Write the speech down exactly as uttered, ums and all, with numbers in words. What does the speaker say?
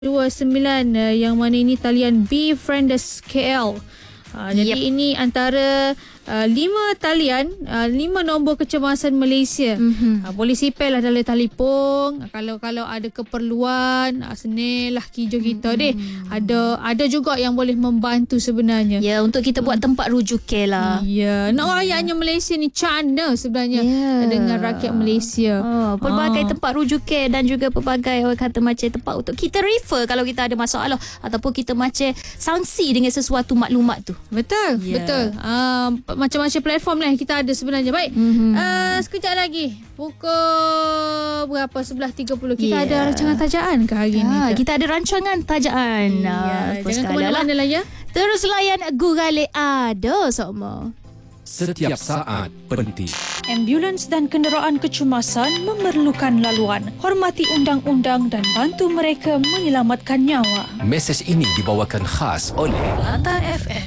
dua sembilan uh, yang mana ini talian Befrienders K L. Uh, jadi yep. ini antara uh, lima talian, uh, lima nombor kecemasan Malaysia. Mm-hmm. Uh, boleh sipel lah dalam telefon. Uh, kalau kalau ada keperluan, uh, senil lah kijo kita mm-hmm. deh. Ada ada juga yang boleh membantu sebenarnya. Ya, untuk kita buat tempat rujuk lah. Ya, nak ayahnya Malaysia ni cana sebenarnya yeah. dengan rakyat Malaysia. Oh, pelbagai uh. tempat rujuk dan juga pelbagai orang kata macam tempat untuk kita refer kalau kita ada masalah ataupun kita macam sangsi dengan sesuatu maklumat tu. Betul, yeah. betul. Uh, macam-macam platform lah kita ada sebenarnya. Baik, mm-hmm. uh, sekejap lagi pukul berapa? sebelas tiga puluh kita yeah. ada rancangan tajaan ke hari ha, ni? Kita ada rancangan tajaan. Yeah. Jangan ke mana-mana lah ya. Terus layan Gurale Ada semua. Setiap saat penting. Ambulans dan kenderaan kecemasan memerlukan laluan. Hormati undang-undang dan bantu mereka menyelamatkan nyawa. Mesej ini dibawakan khas oleh Kelantan F M.